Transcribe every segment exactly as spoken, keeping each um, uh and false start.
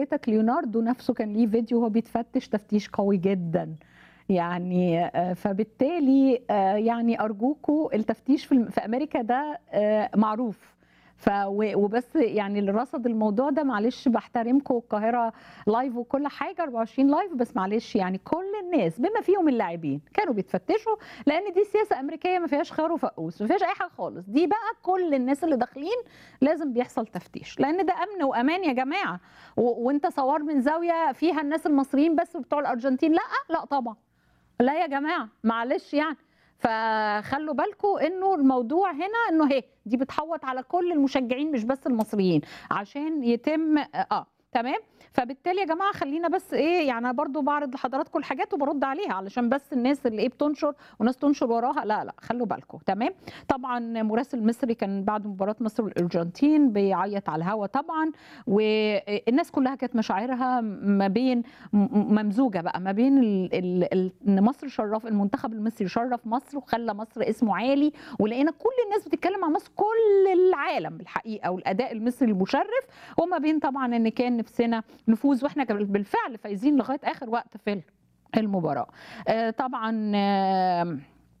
حضرتك ليوناردو نفسه كان ليه فيديو وهو بيتفتش تفتيش قوي جدا. يعني آه، فبالتالي آه، يعني أرجوكوا التفتيش في الم- في أمريكا ده آه، معروف. ف و- وبس يعني اللي رصد الموضوع ده، معلش بحترمكم القاهرة لايف وكل حاجة أربعة وعشرين لايف، بس معلش يعني كل الناس بما فيهم اللاعبين كانوا بيتفتشوا، لأن دي سياسة أمريكية ما فيهاش خيار وفقوس، ما فيهاش أي حاجة خالص. دي بقى كل الناس اللي داخلين لازم بيحصل تفتيش، لأن ده أمن وأمان يا جماعة. و- وأنت صور من زاوية فيها الناس المصريين بس وبتوع الأرجنتين، لا لا طبعا، لا يا جماعه معلش يعني. فخلوا بالكم انه الموضوع هنا انه هي دي بتحوط على كل المشجعين مش بس المصريين عشان يتم اه تمام. فبالتالي يا جماعه خلينا بس ايه، يعني انا برضو بعرض لحضراتكم الحاجات وبرد عليها علشان بس الناس اللي ايه بتنشر وناس تنشر وراها، لا لا خلوا بالكم تمام. طبعا مراسل مصري كان بعد مباراه مصر والارجنتين بيعيط على الهوا طبعا، والناس كلها كانت مشاعرها ما بين م- ممزوجه بقى ما بين ال ال ال ان مصر شرف المنتخب المصري، شرف مصر وخلى مصر اسمه عالي، ولقينا كل الناس بتتكلم عن مصر، كل العالم الحقيقه، والاداء المصري المشرف، وما بين طبعا ان كان نفسنا نفوز، واحنا كان بالفعل فايزين لغايه اخر وقت في المباراه. آه، طبعا آه،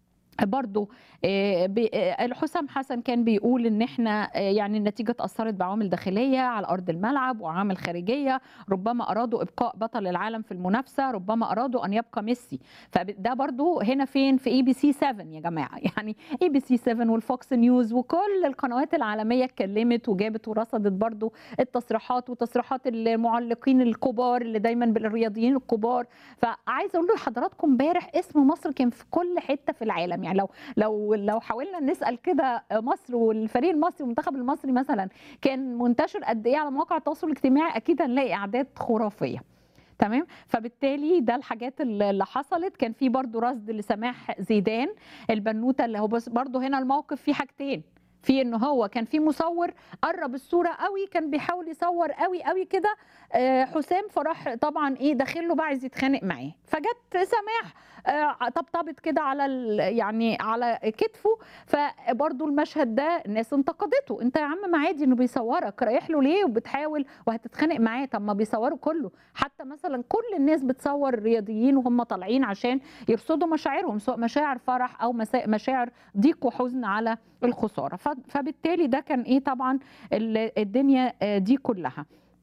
برضو آه، بي- آه، حسام حسن كان بيقول ان احنا آه، يعني النتيجه اتاثرت بعوامل داخليه على ارض الملعب وعوامل خارجيه، ربما ارادوا ابقاء بطل العالم في المنافسه، ربما ارادوا ان يبقى ميسي. فده برضو هنا فين في اي بي سي سبعة يا جماعه يعني اي بي سي سبعة والفوكس نيوز وكل القنوات العالميه اتكلمت وجابت ورصدت برضو التصريحات وتصريحات المعلقين الكبار اللي دايما بالرياضيين الكبار. فعايزه اقول لحضراتكم امبارح اسم مصر كان في كل حته في العالم. يعني لو لو لو حاولنا نسال كده مصر والفريق المصري والمنتخب المصري مثلا كان منتشر قد ايه على مواقع التواصل الاجتماعي، اكيد هنلاقي اعداد خرافيه. تمام. فبالتالي ده الحاجات اللي حصلت. كان في برضو رصد لسماح زيدان البنوته، اللي هو بس برضو هنا الموقف فيه حاجتين، في ان هو كان في مصور قرب الصوره قوي، كان بيحاول يصور قوي قوي كده آه، حسام، فراح طبعا ايه داخل له بقى عايز يتخانق معاه، فجت سماح آه، طبطبت كده على ال- يعني على كتفه. فبرضو المشهد ده الناس انتقدته، انت يا عم ما عادي انه بيصورك، رايح له ليه وبتحاول وهتتخانق معاه؟ طب ما بيصوروا كله، حتى مثلا كل الناس بتصور الرياضيين وهم طالعين عشان يرصدوا مشاعرهم، سواء مشاعر فرح او مسا- مشاعر ضيق وحزن على الخساره. ف- فبالتالي ده كان ايه طبعا ال- الدنيا آه، دي كلها.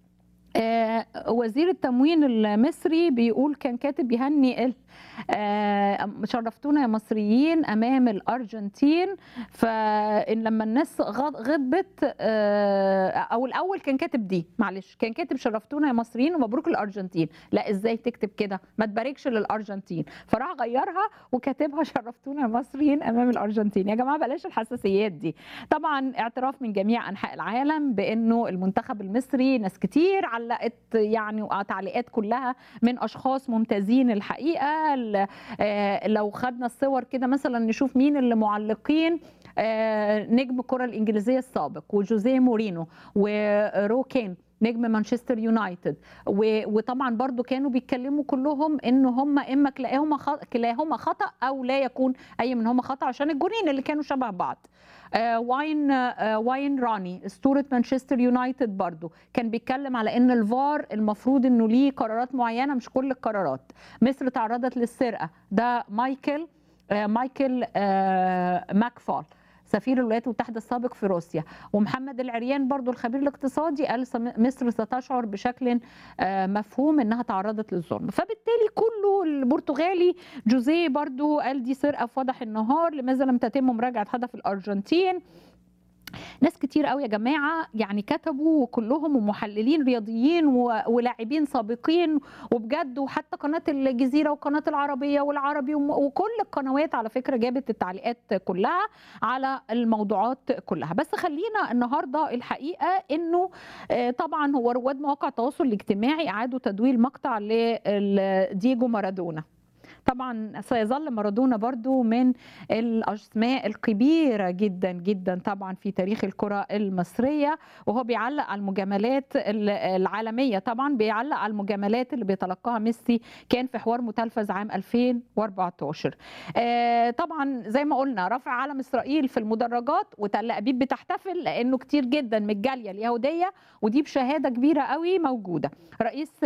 آه، وزير التموين المصري بيقول كان كاتب يهني ال- آه، شرفتونا يا مصريين امام الارجنتين. فان لما الناس غض- غضبت آه، او الاول كان كاتب دي، معلش كان كاتب شرفتونا يا مصريين ومبروك الارجنتين، لا ازاي تكتب كده، ما تباركش للارجنتين، فراح غيرها وكاتبها شرفتونا يا مصريين امام الارجنتين. يا جماعه بلاش الحساسيات دي. طبعا اعتراف من جميع انحاء العالم بانه المنتخب المصري، ناس كتير علقت يعني تعليقات كلها من اشخاص ممتازين الحقيقه. ال- آه، لو خدنا الصور كده مثلا نشوف مين اللي معلقين، آه، نجم الكره الانجليزيه السابق وجوزيه مورينو وروكين نجم مانشستر يونايتد، و- وطبعا برضو كانوا بيتكلموا كلهم ان هم اما كلاهما خ- كلاهما خطا او لا يكون اي منهما خطا عشان الجونين اللي كانوا شبه بعض. آه، واين آه، واين راني اسطوره مانشستر يونايتد برضو كان بيتكلم على ان الفار المفروض انه ليه قرارات معينه مش كل القرارات. مصر تعرضت للسرقه، ده مايكل آه، مايكل آه، ماكفال سفير الولايات المتحده السابق في روسيا. ومحمد العريان برضو الخبير الاقتصادي قال سم- مصر ستشعر بشكل آه، مفهوم انها تعرضت للظلم. فبالتالي كله البرتغالي جوزيه برضو قال دي سرقه في وضح النهار، لماذا لم تتم مراجعه هدف الارجنتين. ناس كتير قوي يا جماعه يعني كتبوا، وكلهم ومحللين رياضيين و- ولاعبين سابقين وبجد، وحتى قناه الجزيره وقناه العربيه والعربي وم- وكل القنوات على فكره جابت التعليقات كلها على الموضوعات كلها. بس خلينا النهارده الحقيقه انه آه، طبعا هو رواد مواقع التواصل الاجتماعي اعادوا تدوير مقطع لدييجو مارادونا. طبعا سيظل مارادونا برضو من الأسماء الكبيرة جدا جدا طبعا في تاريخ الكرة المصرية، وهو بيعلق على المجاملات العالمية. طبعا بيعلق على المجاملات اللي بيتلقاها ميسي، كان في حوار متلفز عام ألفين وأربعتاشر. آه طبعا زي ما قلنا رفع علم إسرائيل في المدرجات، وتل أبيب بتحتفل لأنه كتير جدا من الجالية اليهودية، ودي بشهادة كبيرة قوي موجودة. رئيس